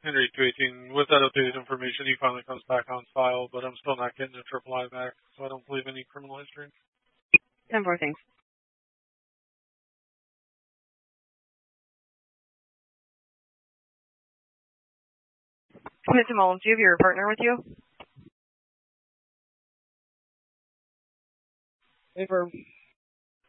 Henry 218, with that updated information, he finally comes back on file, but I'm still not getting a triple I back, so I don't believe any criminal history. 10-4, thanks. Mr. Mullins, do you have your partner with you? Affirm.